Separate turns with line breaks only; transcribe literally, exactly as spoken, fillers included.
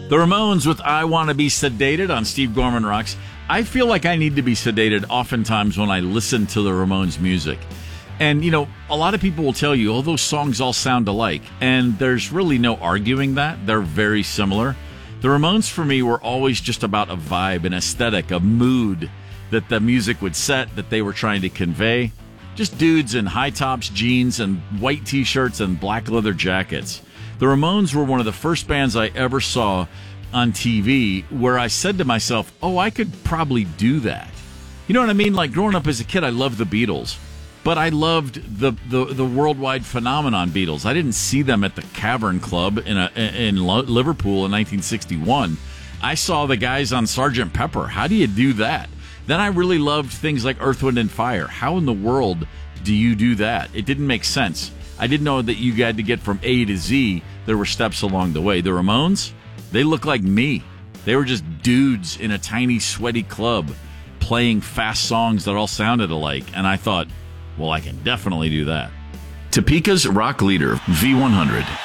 The Ramones with I Want to Be Sedated on Steve Gorman Rocks. I feel like I need to be sedated oftentimes when I listen to the Ramones music. And, you know, a lot of people will tell you, oh, those songs all sound alike. And there's really no arguing that. They're very similar. The Ramones, for me, were always just about a vibe, an aesthetic, a mood that the music would set, that they were trying to convey. Just dudes in high tops, jeans, and white T-shirts and black leather jackets. The Ramones were one of the first bands I ever saw on T V where I said to myself, oh, I could probably do that. You know what I mean? Like, growing up as a kid, I loved the Beatles. But I loved the, the, the worldwide phenomenon Beatles. I didn't see them at the Cavern Club in a, in Liverpool in nineteen sixty-one. I saw the guys on Sergeant Pepper. How do you do that? Then I really loved things like Earth, Wind, and Fire. How in the world do you do that? It didn't make sense. I didn't know that you had to get from A to Z. There were steps along the way. The Ramones, they look like me. They were just dudes in a tiny, sweaty club playing fast songs that all sounded alike. And I thought, well, I can definitely do that. Topeka's rock leader, V one hundred.